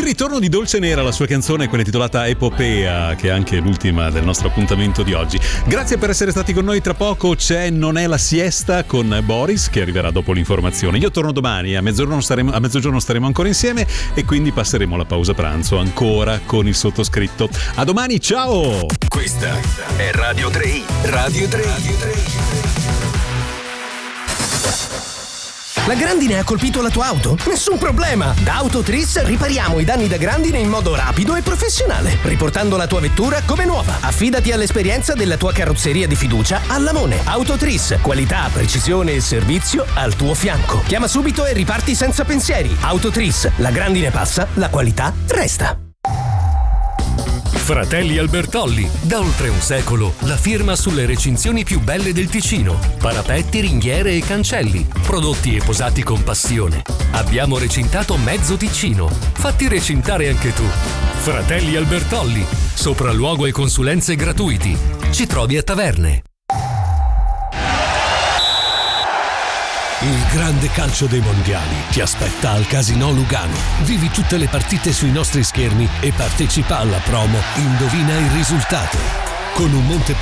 ritorno di Dolce Nera, la sua canzone, quella intitolata Epopea, che è anche l'ultima del nostro appuntamento di oggi. Grazie per essere stati con noi. Tra poco c'è Non è la siesta con Boris, che arriverà dopo l'informazione. Io torno domani, a mezzogiorno staremo ancora insieme e quindi passeremo la pausa pranzo ancora con il sottoscritto. A domani, ciao! Questa è Radio 3i. Radio 3i. La grandine ha colpito la tua auto? Nessun problema! Da Autotris ripariamo i danni da grandine in modo rapido e professionale, riportando la tua vettura come nuova. Affidati all'esperienza della tua carrozzeria di fiducia a Lamone. Autotris, qualità, precisione e servizio al tuo fianco. Chiama subito e riparti senza pensieri. Autotris, la grandine passa, la qualità resta. Fratelli Albertolli, da oltre un secolo, la firma sulle recinzioni più belle del Ticino. Parapetti, ringhiere e cancelli, prodotti e posati con passione. Abbiamo recintato mezzo Ticino. Fatti recintare anche tu. Fratelli Albertolli, sopralluogo e consulenze gratuiti. Ci trovi a Taverne. Il grande calcio dei mondiali ti aspetta al Casinò Lugano. Vivi tutte le partite sui nostri schermi e partecipa alla promo Indovina il risultato. Con un monte